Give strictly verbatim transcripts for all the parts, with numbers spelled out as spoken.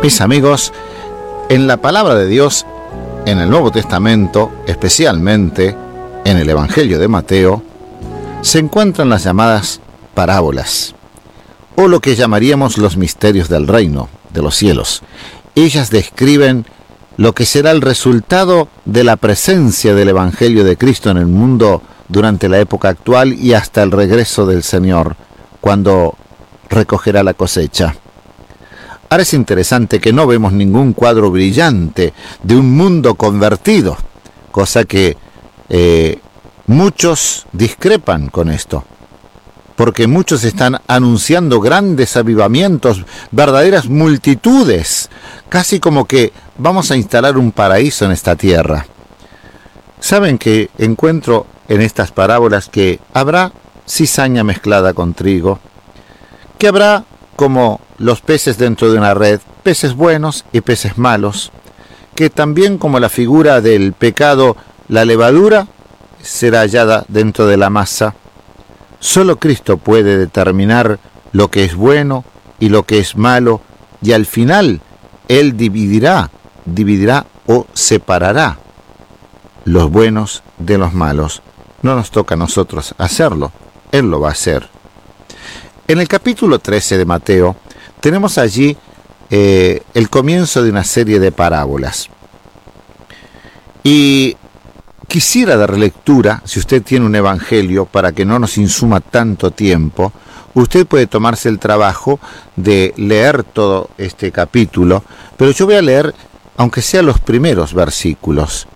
Mis amigos, en la palabra de Dios, en el Nuevo Testamento, especialmente en el Evangelio de Mateo, se encuentran las llamadas parábolas, o lo que llamaríamos los misterios del reino de los cielos. Ellas describen lo que será el resultado de la presencia del Evangelio de Cristo en el mundo durante la época actual y hasta el regreso del Señor, cuando recogerá la cosecha. Ahora es interesante que no vemos ningún cuadro brillante de un mundo convertido, cosa que eh, muchos discrepan con esto, porque muchos están anunciando grandes avivamientos, verdaderas multitudes, casi como que vamos a instalar un paraíso en esta tierra. Saben que encuentro en estas parábolas que habrá cizaña mezclada con trigo, que habrá como los peces dentro de una red, peces buenos y peces malos, que también como la figura del pecado, la levadura será hallada dentro de la masa. Solo Cristo puede determinar lo que es bueno y lo que es malo, y al final Él dividirá, dividirá o separará los buenos de los malos. No nos toca a nosotros hacerlo, Él lo va a hacer. En el capítulo trece de Mateo tenemos allí eh, el comienzo de una serie de parábolas. Y quisiera dar lectura, si usted tiene un evangelio, para que no nos insuma tanto tiempo, usted puede tomarse el trabajo de leer todo este capítulo, pero yo voy a leer, aunque sea los primeros versículos.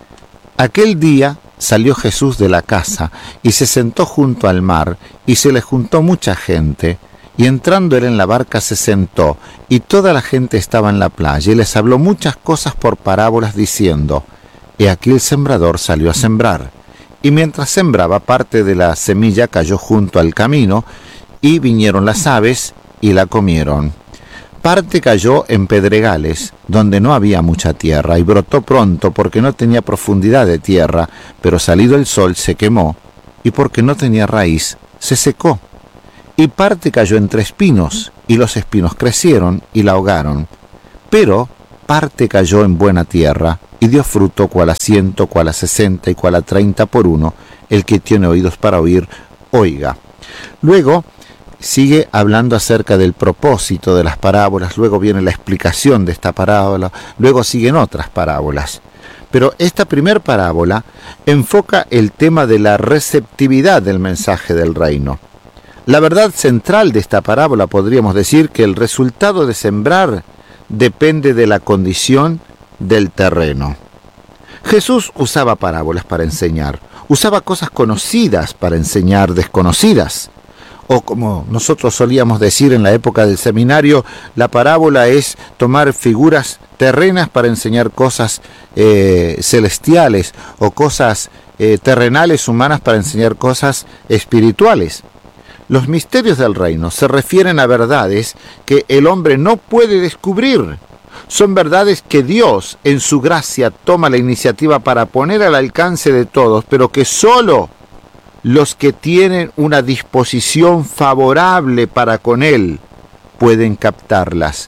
Aquel día salió Jesús de la casa y se sentó junto al mar, y se le juntó mucha gente, y entrando él en la barca se sentó, y toda la gente estaba en la playa, y les habló muchas cosas por parábolas, diciendo: He aquí el sembrador salió a sembrar, y mientras sembraba, parte de la semilla cayó junto al camino, y vinieron las aves y la comieron. Parte cayó en pedregales, donde no había mucha tierra, y brotó pronto porque no tenía profundidad de tierra, pero salido el sol se quemó, y porque no tenía raíz, se secó. Y parte cayó entre espinos, y los espinos crecieron y la ahogaron. Pero parte cayó en buena tierra, y dio fruto cual a ciento, cual a sesenta y cual a treinta por uno. El que tiene oídos para oír, oiga. Luego sigue hablando acerca del propósito de las parábolas, luego viene la explicación de esta parábola, luego siguen otras parábolas. Pero esta primer parábola enfoca el tema de la receptividad del mensaje del reino. La verdad central de esta parábola, podríamos decir que el resultado de sembrar depende de la condición del terreno. Jesús usaba parábolas para enseñar, usaba cosas conocidas para enseñar desconocidas. O como nosotros solíamos decir en la época del seminario, la parábola es tomar figuras terrenas para enseñar cosas eh, celestiales, o cosas eh, terrenales humanas para enseñar cosas espirituales. Los misterios del reino se refieren a verdades que el hombre no puede descubrir. Son verdades que Dios, en su gracia, toma la iniciativa para poner al alcance de todos, pero que solo los que tienen una disposición favorable para con Él pueden captarlas.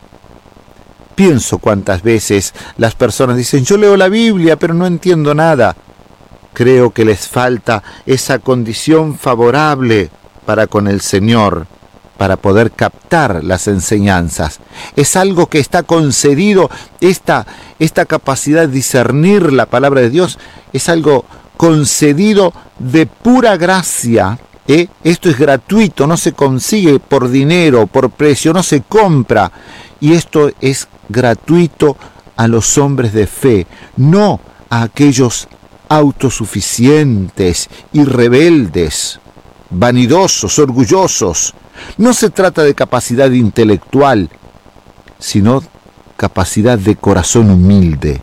Pienso cuántas veces las personas dicen: yo leo la Biblia, pero no entiendo nada. Creo que les falta esa condición favorable para con el Señor, para poder captar las enseñanzas. Es algo que está concedido, esta, esta capacidad de discernir la palabra de Dios, es algo concedido de pura gracia. ¿eh? Esto es gratuito, no se consigue por dinero, por precio, no se compra. Y esto es gratuito a los hombres de fe, no a aquellos autosuficientes y rebeldes, vanidosos, orgullosos. No se trata de capacidad intelectual, sino capacidad de corazón humilde,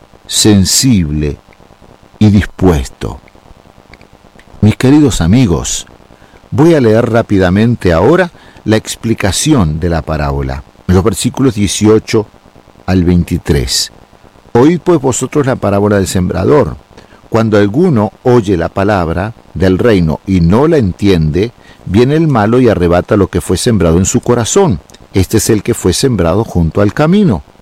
sensible y dispuesto. Mis queridos amigos, voy a leer rápidamente ahora la explicación de la parábola, los versículos dieciocho al veintitrés. Oíd pues vosotros la parábola del sembrador. Cuando alguno oye la palabra del reino y no la entiende, viene el malo y arrebata lo que fue sembrado en su corazón. Este es el que fue sembrado junto al camino.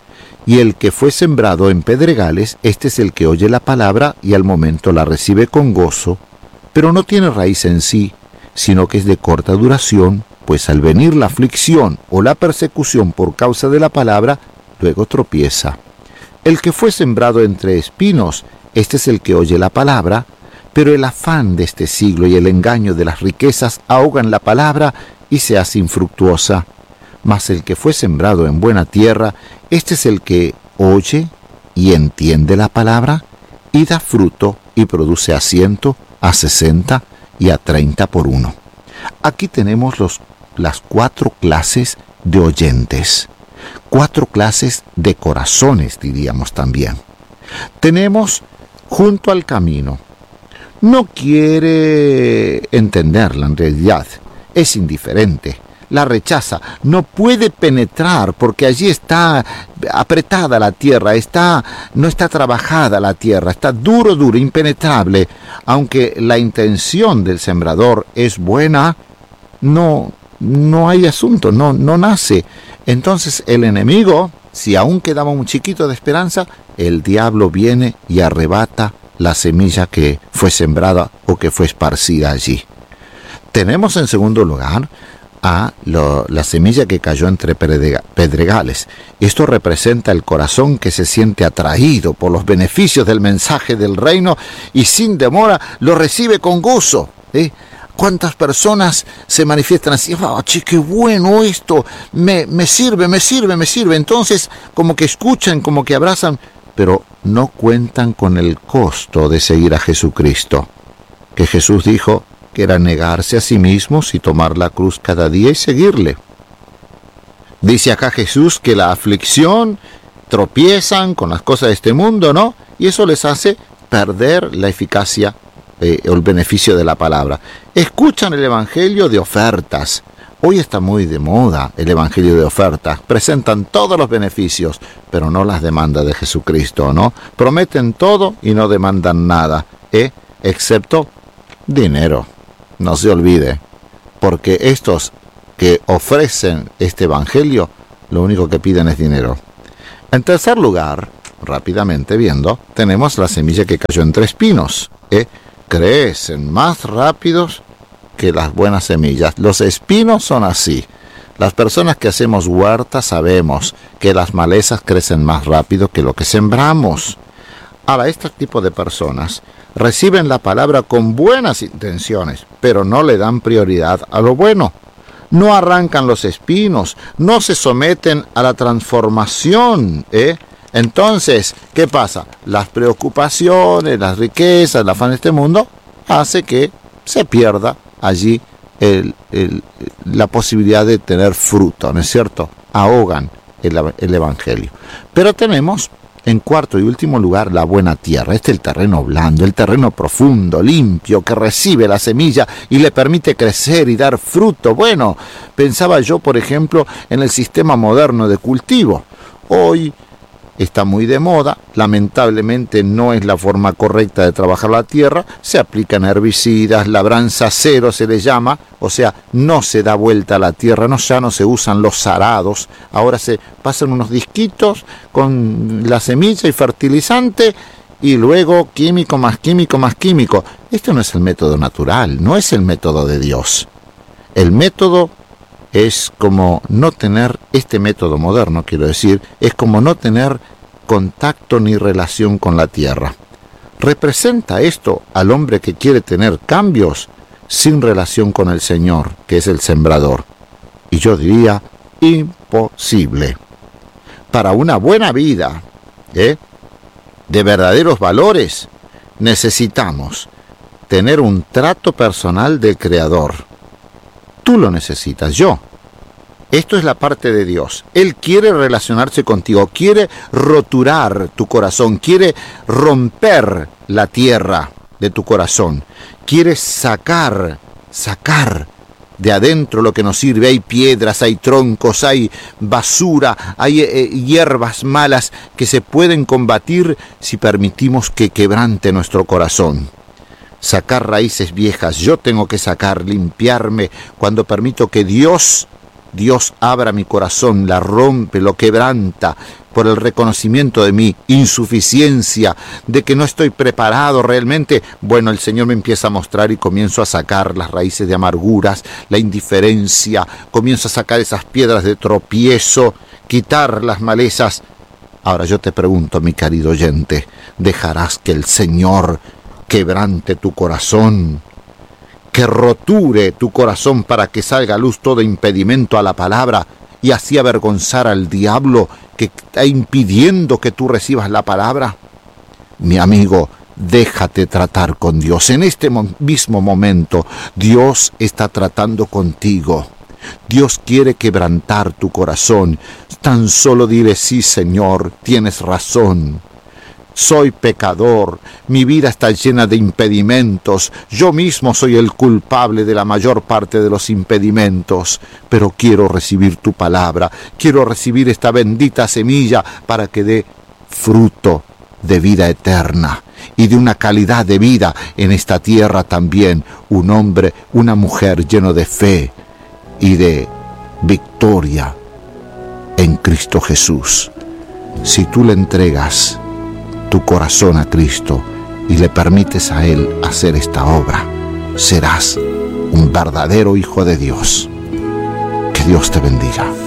Y el que fue sembrado en pedregales, este es el que oye la palabra y al momento la recibe con gozo, pero no tiene raíz en sí, sino que es de corta duración, pues al venir la aflicción o la persecución por causa de la palabra, luego tropieza. El que fue sembrado entre espinos, este es el que oye la palabra, pero el afán de este siglo y el engaño de las riquezas ahogan la palabra y se hace infructuosa. Mas el que fue sembrado en buena tierra, este es el que oye y entiende la palabra y da fruto y produce a ciento, a sesenta y a treinta por uno. Aquí tenemos los, las cuatro clases de oyentes, cuatro clases de corazones, diríamos también. Tenemos junto al camino. No quiere entenderla en realidad, es indiferente. La rechaza, no puede penetrar porque allí está apretada la tierra, está, no está trabajada la tierra, está duro, duro, impenetrable. Aunque la intención del sembrador es buena, no, no hay asunto, no, no nace. Entonces el enemigo, si aún quedaba un chiquito de esperanza, el diablo viene y arrebata la semilla que fue sembrada o que fue esparcida allí. Tenemos en segundo lugar a lo, la semilla que cayó entre pedregales. Esto representa el corazón que se siente atraído por los beneficios del mensaje del reino y sin demora lo recibe con gozo. ¿eh? ¿Cuántas personas se manifiestan así? ¡Oh, che, qué bueno esto! Me, me sirve, me sirve, me sirve. Entonces, como que escuchan, como que abrazan, pero no cuentan con el costo de seguir a Jesucristo. Que Jesús dijo que era negarse a sí mismos y tomar la cruz cada día y seguirle. Dice acá Jesús que la aflicción, tropiezan con las cosas de este mundo, ¿no? Y eso les hace perder la eficacia eh, o el beneficio de la palabra. Escuchan el evangelio de ofertas. Hoy está muy de moda el evangelio de ofertas. Presentan todos los beneficios, pero no las demandas de Jesucristo, ¿no? Prometen todo y no demandan nada, ¿eh? Excepto dinero. No se olvide, porque estos que ofrecen este evangelio, lo único que piden es dinero. En tercer lugar, rápidamente viendo, tenemos la semilla que cayó entre espinos. ¿eh? Crecen más rápidos que las buenas semillas. Los espinos son así. Las personas que hacemos huertas sabemos que las malezas crecen más rápido que lo que sembramos. Ahora, este tipo de personas reciben la palabra con buenas intenciones, pero no le dan prioridad a lo bueno. No arrancan los espinos, no se someten a la transformación. ¿eh? Entonces, ¿qué pasa? Las preocupaciones, las riquezas, el afán de este mundo, hace que se pierda allí el, el, la posibilidad de tener fruto, ¿no es cierto? Ahogan el, el evangelio. Pero tenemos en cuarto y último lugar, la buena tierra. Este es el terreno blando, el terreno profundo, limpio, que recibe la semilla y le permite crecer y dar fruto. Bueno, pensaba yo, por ejemplo, en el sistema moderno de cultivo. Hoy está muy de moda, lamentablemente no es la forma correcta de trabajar la tierra, se aplican herbicidas, labranza cero se le llama, o sea, no se da vuelta a la tierra, no, ya no se usan los arados, ahora se pasan unos disquitos con la semilla y fertilizante y luego químico más químico más químico. Este no es el método natural, no es el método de Dios. El método es como no tener, este método moderno, quiero decir, es como no tener contacto ni relación con la tierra. ¿Representa esto al hombre que quiere tener cambios sin relación con el Señor, que es el sembrador? Y yo diría, imposible. Para una buena vida, ¿eh? de verdaderos valores, necesitamos tener un trato personal del Creador. Tú lo necesitas, yo. Esto es la parte de Dios. Él quiere relacionarse contigo, quiere roturar tu corazón, quiere romper la tierra de tu corazón, quiere sacar, sacar de adentro lo que nos sirve. Hay piedras, hay troncos, hay basura, hay eh, hierbas malas que se pueden combatir si permitimos que quebrante nuestro corazón. Sacar raíces viejas, yo tengo que sacar, limpiarme cuando permito que Dios Dios abra mi corazón, la rompe, lo quebranta, por el reconocimiento de mi insuficiencia, de que no estoy preparado realmente, bueno, el Señor me empieza a mostrar y comienzo a sacar las raíces de amarguras, la indiferencia, comienzo a sacar esas piedras de tropiezo, quitar las malezas. Ahora yo te pregunto, mi querido oyente, ¿dejarás que el Señor quebrante tu corazón, que roture tu corazón para que salga a luz todo impedimento a la palabra y así avergonzar al diablo que está impidiendo que tú recibas la palabra? Mi amigo, déjate tratar con Dios. En este mismo momento, Dios está tratando contigo. Dios quiere quebrantar tu corazón. Tan solo dile: sí, Señor, tienes razón. Soy pecador, mi vida está llena de impedimentos, yo mismo soy el culpable de la mayor parte de los impedimentos, pero quiero recibir tu palabra, quiero recibir esta bendita semilla para que dé fruto de vida eterna y de una calidad de vida en esta tierra también, un hombre, una mujer lleno de fe y de victoria en Cristo Jesús. Si tú le entregas tu corazón a Cristo y le permites a Él hacer esta obra, serás un verdadero hijo de Dios. Que Dios te bendiga.